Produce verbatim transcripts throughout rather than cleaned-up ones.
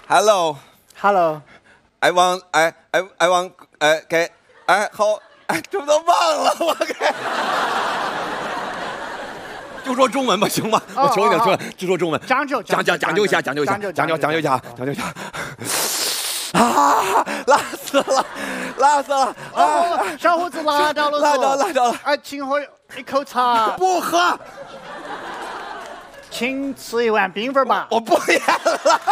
Hello，Hello，I want I I I want 哎给哎好哎这都忘了我给。就说中文吧，行吗？我求你了，说就说中文， 讲究讲讲讲究一下，讲究一下，讲究讲究一下，讲究一下。啊，辣死了，辣死了！ 啊，小伙子辣着了， 辣着辣着了！ 哎，请喝一口茶。 不喝。 请吃一碗冰粉吧。 我不演了。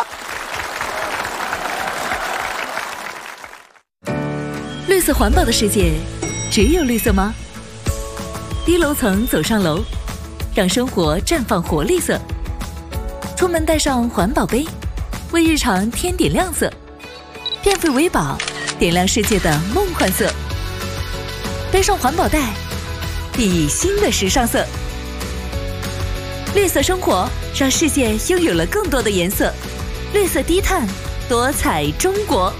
绿色环保的世界，只有绿色吗？低楼层走上楼。让生活绽放活力色，出门带上环保杯，为日常添点亮色，变废为宝，点亮世界的梦幻色。背上环保袋，熠熠新的时尚色。绿色生活，让世界拥有了更多的颜色。绿色低碳，多彩中国。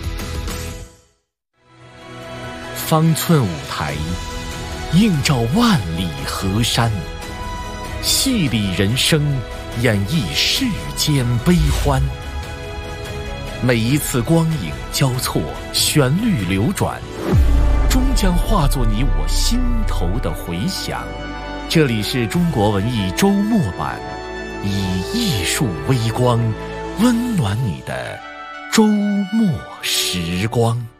方寸舞台，映照万里河山。戏里人生，演绎世间悲欢。每一次光影交错，旋律流转，终将化作你我心头的回响。这里是中国文艺周末版，以艺术微光温暖你的周末时光。